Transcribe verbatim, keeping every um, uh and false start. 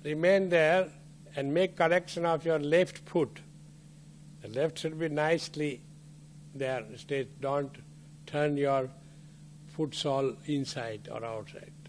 remain there and make correction of your left foot. The left should be nicely there. Stay, don't turn your foot sole inside or outside.